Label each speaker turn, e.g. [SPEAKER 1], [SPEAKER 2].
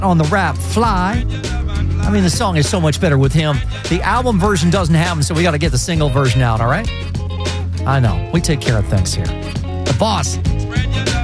[SPEAKER 1] on the rap Fly. I mean, the song is so much better with him. The album version doesn't have him, so we got to get the single version out, all right? I know. We take care of things here. The boss.